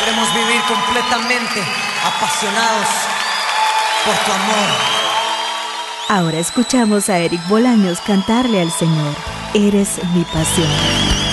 Queremos vivir completamente apasionados por tu amor. Ahora escuchamos a Eric Bolaños cantarle al Señor: Eres mi pasión.